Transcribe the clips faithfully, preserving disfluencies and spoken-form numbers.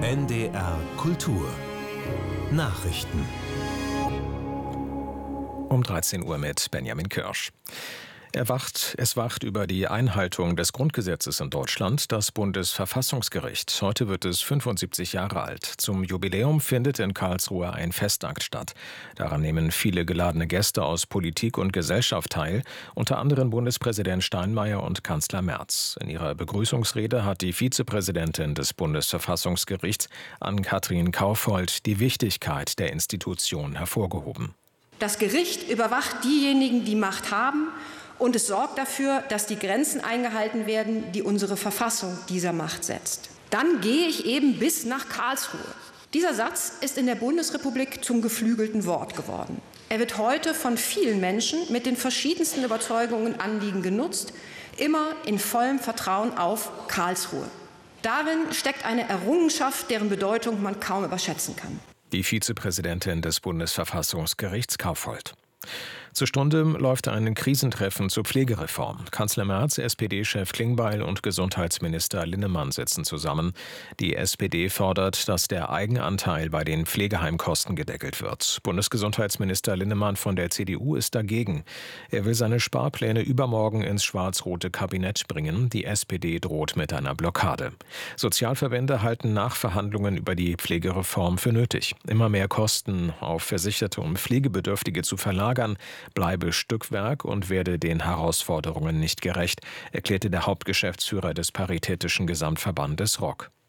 N D R Kultur Nachrichten Um dreizehn Uhr mit Benjamin Kirsch. Er wacht, es wacht über die Einhaltung des Grundgesetzes in Deutschland das Bundesverfassungsgericht. Heute wird es fünfundsiebzig Jahre alt. Zum Jubiläum findet in Karlsruhe ein Festakt statt. Daran nehmen viele geladene Gäste aus Politik und Gesellschaft teil, unter anderem Bundespräsident Steinmeier und Kanzler Merz. In ihrer Begrüßungsrede hat die Vizepräsidentin des Bundesverfassungsgerichts, Ann-Kathrin Kaufhold, die Wichtigkeit der Institution hervorgehoben. Das Gericht überwacht diejenigen, die Macht haben, und es sorgt dafür, dass die Grenzen eingehalten werden, die unsere Verfassung dieser Macht setzt. Dann gehe ich eben bis nach Karlsruhe. Dieser Satz ist in der Bundesrepublik zum geflügelten Wort geworden. Er wird heute von vielen Menschen mit den verschiedensten Überzeugungen und Anliegen genutzt, immer in vollem Vertrauen auf Karlsruhe. Darin steckt eine Errungenschaft, deren Bedeutung man kaum überschätzen kann. Die Vizepräsidentin des Bundesverfassungsgerichts Kaufhold. Zur Stunde läuft ein Krisentreffen zur Pflegereform. Kanzler Merz, S P D-Chef Klingbeil und Gesundheitsminister Linnemann sitzen zusammen. Die S P D fordert, dass der Eigenanteil bei den Pflegeheimkosten gedeckelt wird. Bundesgesundheitsminister Linnemann von der C D U ist dagegen. Er will seine Sparpläne übermorgen ins schwarz-rote Kabinett bringen. Die S P D droht mit einer Blockade. Sozialverbände halten Nachverhandlungen über die Pflegereform für nötig. Immer mehr Kosten auf Versicherte und Pflegebedürftige zu verlagern, bleibe Stückwerk und werde den Herausforderungen nicht gerecht, erklärte der Hauptgeschäftsführer des Paritätischen Gesamtverbandes R O K.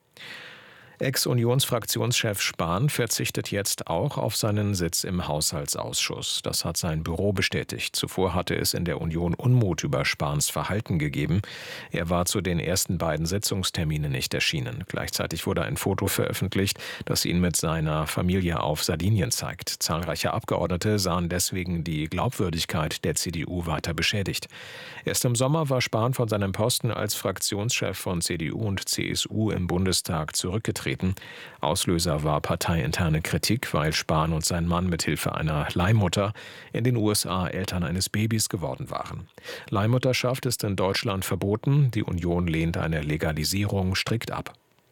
Ex-Unionsfraktionschef Spahn verzichtet jetzt auch auf seinen Sitz im Haushaltsausschuss. Das hat sein Büro bestätigt. Zuvor hatte es in der Union Unmut über Spahns Verhalten gegeben. Er war zu den ersten beiden Sitzungsterminen nicht erschienen. Gleichzeitig wurde ein Foto veröffentlicht, das ihn mit seiner Familie auf Sardinien zeigt. Zahlreiche Abgeordnete sahen deswegen die Glaubwürdigkeit der C D U weiter beschädigt. Erst im Sommer war Spahn von seinem Posten als Fraktionschef von C D U und C S U im Bundestag zurückgetreten. Auslöser war parteiinterne Kritik, weil Spahn und sein Mann mithilfe einer Leihmutter in den U S A Eltern eines Babys geworden waren. Leihmutterschaft ist in Deutschland verboten. Die Union lehnt eine Legalisierung strikt ab.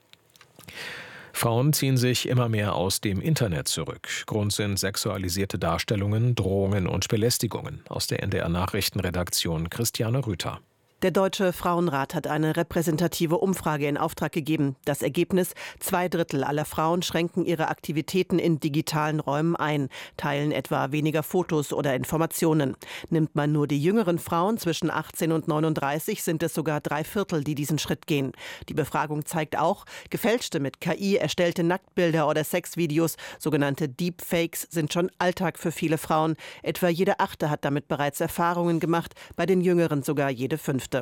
Frauen ziehen sich immer mehr aus dem Internet zurück. Grund sind sexualisierte Darstellungen, Drohungen und Belästigungen. Aus der N D R-Nachrichtenredaktion Christiane Rüther. Der Deutsche Frauenrat hat eine repräsentative Umfrage in Auftrag gegeben. Das Ergebnis: Zwei Drittel aller Frauen schränken ihre Aktivitäten in digitalen Räumen ein, teilen etwa weniger Fotos oder Informationen. Nimmt man nur die jüngeren Frauen zwischen achtzehn und neununddreißig, sind es sogar drei Viertel, die diesen Schritt gehen. Die Befragung zeigt auch, gefälschte, mit K I erstellte Nacktbilder oder Sexvideos, sogenannte Deepfakes, sind schon Alltag für viele Frauen. Etwa jede Achte hat damit bereits Erfahrungen gemacht, bei den Jüngeren sogar jede Fünfte.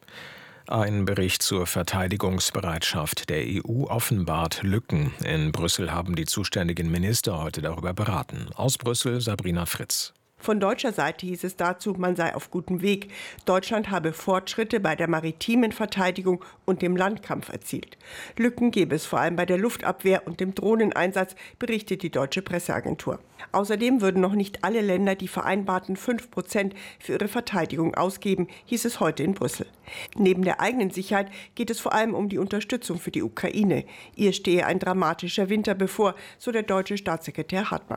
Ein Bericht zur Verteidigungsbereitschaft der E U offenbart Lücken. In Brüssel haben die zuständigen Minister heute darüber beraten. Aus Brüssel Sabrina Fritz. Von deutscher Seite hieß es dazu, man sei auf gutem Weg. Deutschland habe Fortschritte bei der maritimen Verteidigung und dem Landkampf erzielt. Lücken gebe es vor allem bei der Luftabwehr und dem Drohneneinsatz, berichtet die deutsche Presseagentur. Außerdem würden noch nicht alle Länder die vereinbarten fünf Prozent für ihre Verteidigung ausgeben, hieß es heute in Brüssel. Neben der eigenen Sicherheit geht es vor allem um die Unterstützung für die Ukraine. Ihr stehe ein dramatischer Winter bevor, so der deutsche Staatssekretär Hartmann.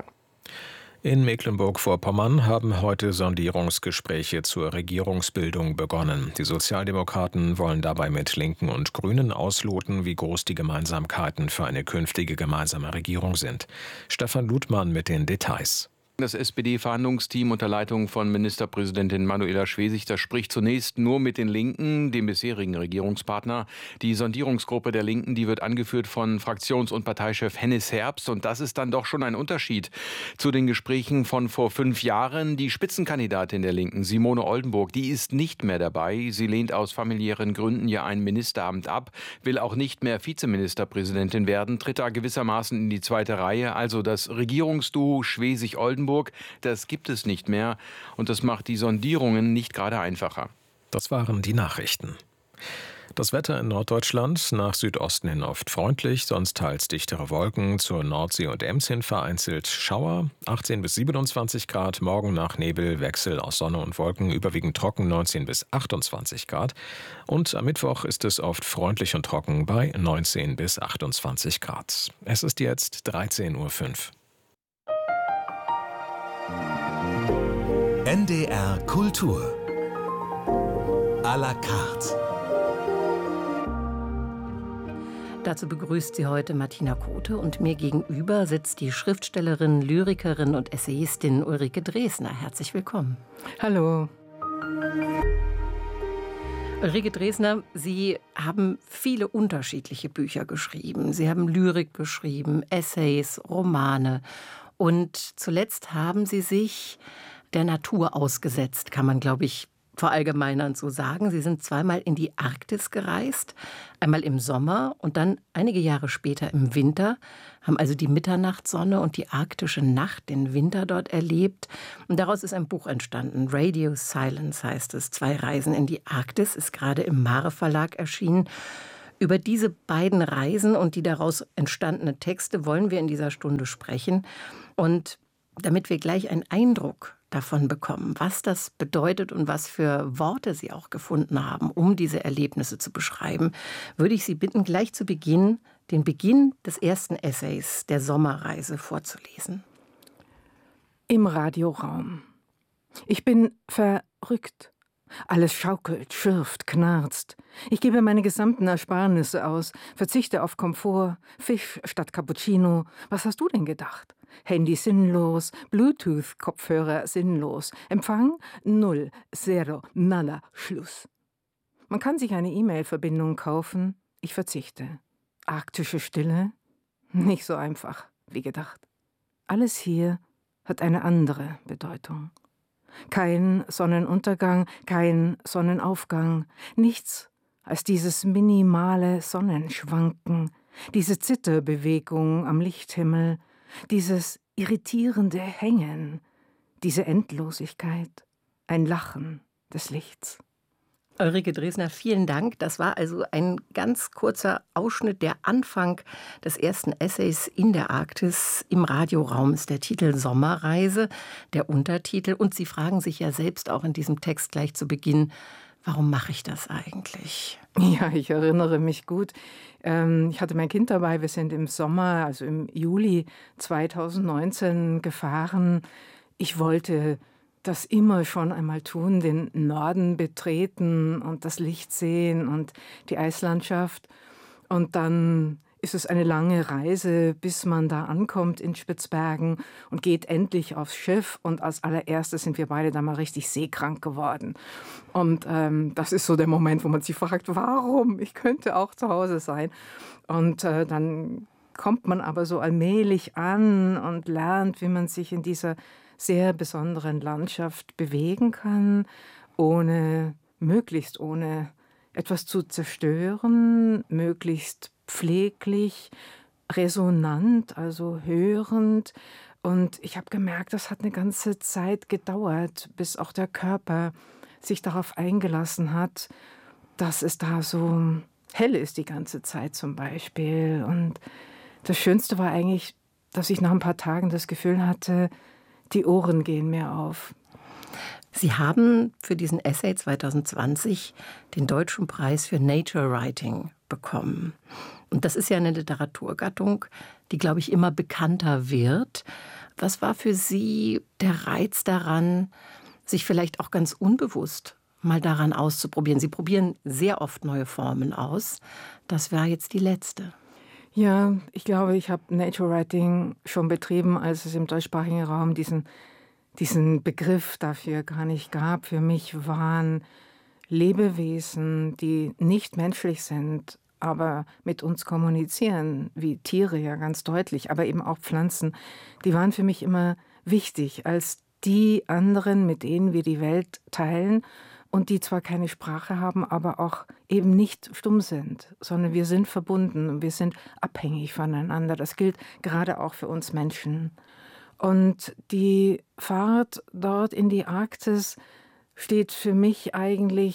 In Mecklenburg-Vorpommern haben heute Sondierungsgespräche zur Regierungsbildung begonnen. Die Sozialdemokraten wollen dabei mit Linken und Grünen ausloten, wie groß die Gemeinsamkeiten für eine künftige gemeinsame Regierung sind. Stefan Ludmann mit den Details. Das S P D-Verhandlungsteam unter Leitung von Ministerpräsidentin Manuela Schwesig, das spricht zunächst nur mit den Linken, dem bisherigen Regierungspartner. Die Sondierungsgruppe der Linken, die wird angeführt von Fraktions- und Parteichef Hennis Herbst. Und das ist dann doch schon ein Unterschied zu den Gesprächen von vor fünf Jahren. Die Spitzenkandidatin der Linken, Simone Oldenburg, die ist nicht mehr dabei. Sie lehnt aus familiären Gründen ja ein Ministeramt ab, will auch nicht mehr Vizeministerpräsidentin werden, tritt da gewissermaßen in die zweite Reihe. Also das Regierungsduo Schwesig-Oldenburg, das gibt es nicht mehr und das macht die Sondierungen nicht gerade einfacher. Das waren die Nachrichten. Das Wetter in Norddeutschland nach Südosten hin oft freundlich, sonst teils dichtere Wolken, zur Nordsee und Ems hin vereinzelt Schauer, achtzehn bis siebenundzwanzig Grad, morgen nach Nebel, Wechsel aus Sonne und Wolken, überwiegend trocken neunzehn bis achtundzwanzig Grad und am Mittwoch ist es oft freundlich und trocken bei neunzehn bis achtundzwanzig Grad. Es ist jetzt dreizehn Uhr fünf. N D R Kultur à la carte. Dazu begrüßt sie heute Martina Kote und mir gegenüber sitzt die Schriftstellerin, Lyrikerin und Essayistin Ulrike Dresner. Herzlich willkommen. Hallo. Ulrike Dresner, Sie haben viele unterschiedliche Bücher geschrieben. Sie haben Lyrik geschrieben, Essays, Romane und zuletzt haben Sie sich der Natur ausgesetzt, kann man, glaube ich, verallgemeinernd so sagen. Sie sind zweimal in die Arktis gereist, einmal im Sommer und dann einige Jahre später im Winter, haben also die Mitternachtssonne und die arktische Nacht, den Winter dort erlebt. Und daraus ist ein Buch entstanden, Radio Silence heißt es. Zwei Reisen in die Arktis, ist gerade im Mare Verlag erschienen. Über diese beiden Reisen und die daraus entstandenen Texte wollen wir in dieser Stunde sprechen. Und damit wir gleich einen Eindruck davon bekommen, was das bedeutet und was für Worte Sie auch gefunden haben, um diese Erlebnisse zu beschreiben, würde ich Sie bitten, gleich zu Beginn den Beginn des ersten Essays der Sommerreise vorzulesen. Im Radioraum. Ich bin verrückt. Alles schaukelt, schürft, knarzt. Ich gebe meine gesamten Ersparnisse aus, verzichte auf Komfort, Fisch statt Cappuccino. Was hast du denn gedacht? Handy sinnlos, Bluetooth-Kopfhörer sinnlos, Empfang null, zero, nada, Schluss. Man kann sich eine E-Mail-Verbindung kaufen, ich verzichte. Arktische Stille? Nicht so einfach, wie gedacht. Alles hier hat eine andere Bedeutung. Kein Sonnenuntergang, kein Sonnenaufgang, nichts als dieses minimale Sonnenschwanken, diese Zitterbewegung am Lichthimmel, dieses irritierende Hängen, diese Endlosigkeit, ein Lachen des Lichts. Ulrike Dresner, vielen Dank. Das war also ein ganz kurzer Ausschnitt, der Anfang des ersten Essays in der Arktis. Im Radioraum ist der Titel Sommerreise, der Untertitel. Und Sie fragen sich ja selbst auch in diesem Text gleich zu Beginn, warum mache ich das eigentlich? Ja, ich erinnere mich gut. Ich hatte mein Kind dabei. Wir sind im Sommer, also im Juli zweitausendneunzehn gefahren. Ich wollte das immer schon einmal tun, den Norden betreten und das Licht sehen und die Eislandschaft. Und dann ist es eine lange Reise, bis man da ankommt in Spitzbergen und geht endlich aufs Schiff. Und als allererstes sind wir beide da mal richtig seekrank geworden. Und ähm, das ist so der Moment, wo man sich fragt, warum? Ich könnte auch zu Hause sein. Und äh, dann kommt man aber so allmählich an und lernt, wie man sich in dieser sehr besonderen Landschaft bewegen kann, ohne, möglichst ohne etwas zu zerstören, möglichst pfleglich, resonant, also hörend. Und ich habe gemerkt, das hat eine ganze Zeit gedauert, bis auch der Körper sich darauf eingelassen hat, dass es da so hell ist die ganze Zeit zum Beispiel. Und das Schönste war eigentlich, dass ich nach ein paar Tagen das Gefühl hatte, die Ohren gehen mir auf. Sie haben für diesen Essay zwanzig zwanzig den Deutschen Preis für Nature Writing bekommen. Und das ist ja eine Literaturgattung, die, glaube ich, immer bekannter wird. Was war für Sie der Reiz daran, sich vielleicht auch ganz unbewusst mal daran auszuprobieren? Sie probieren sehr oft neue Formen aus. Das war jetzt die letzte. Ja, ich glaube, ich habe Nature Writing schon betrieben, als es im deutschsprachigen Raum diesen, diesen Begriff dafür gar nicht gab. Für mich waren Lebewesen, die nicht menschlich sind, aber mit uns kommunizieren, wie Tiere ja ganz deutlich, aber eben auch Pflanzen, die waren für mich immer wichtig als die anderen, mit denen wir die Welt teilen und die zwar keine Sprache haben, aber auch eben nicht stumm sind, sondern wir sind verbunden und wir sind abhängig voneinander. Das gilt gerade auch für uns Menschen. Und die Fahrt dort in die Arktis steht für mich eigentlich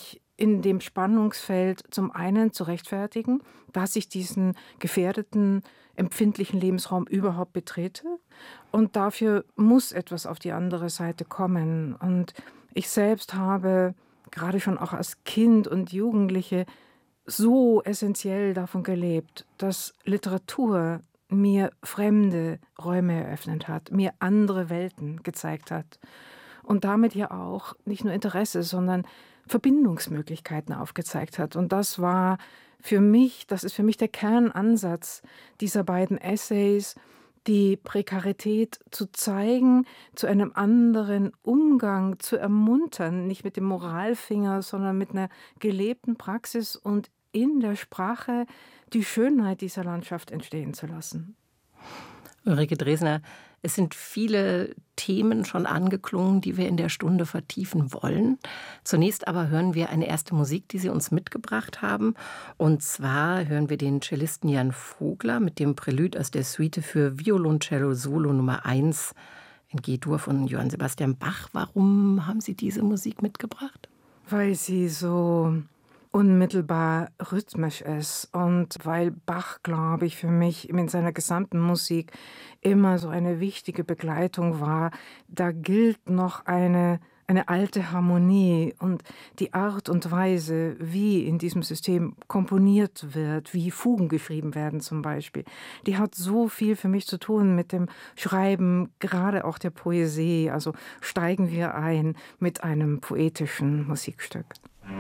in dem Spannungsfeld zum einen zu rechtfertigen, dass ich diesen gefährdeten, empfindlichen Lebensraum überhaupt betrete. Und dafür muss etwas auf die andere Seite kommen. Und ich selbst habe gerade schon auch als Kind und Jugendliche so essentiell davon gelebt, dass Literatur mir fremde Räume eröffnet hat, mir andere Welten gezeigt hat und damit ja auch nicht nur Interesse, sondern Verbindungsmöglichkeiten aufgezeigt hat. Und das war für mich, das ist für mich der Kernansatz dieser beiden Essays, die Prekarität zu zeigen, zu einem anderen Umgang zu ermuntern, nicht mit dem Moralfinger, sondern mit einer gelebten Praxis und in der Sprache die Schönheit dieser Landschaft entstehen zu lassen. Ulrike Dresner, es sind viele Themen schon angeklungen, die wir in der Stunde vertiefen wollen. Zunächst aber hören wir eine erste Musik, die Sie uns mitgebracht haben. Und zwar hören wir den Cellisten Jan Vogler mit dem Prälude aus der Suite für Violoncello Solo Nummer eins in G-Dur von Johann Sebastian Bach. Warum haben Sie diese Musik mitgebracht? Weil sie so unmittelbar rhythmisch ist und weil Bach, glaube ich, für mich in seiner gesamten Musik immer so eine wichtige Begleitung war. Da gilt noch eine, eine alte Harmonie und die Art und Weise, wie in diesem System komponiert wird, wie Fugen geschrieben werden zum Beispiel, die hat so viel für mich zu tun mit dem Schreiben, gerade auch der Poesie. Also steigen wir ein mit einem poetischen Musikstück.